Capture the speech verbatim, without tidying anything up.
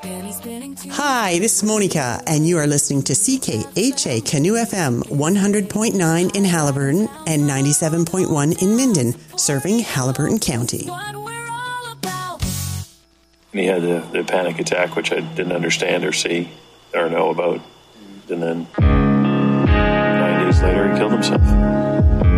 Hi, this is Monica, and you are listening to C K H A Canoe F M one hundred point nine in Haliburton and ninety-seven point one in Minden, serving Haliburton County. And he had the, the panic attack, which I didn't understand or see or know about. And then nine days later, he killed himself.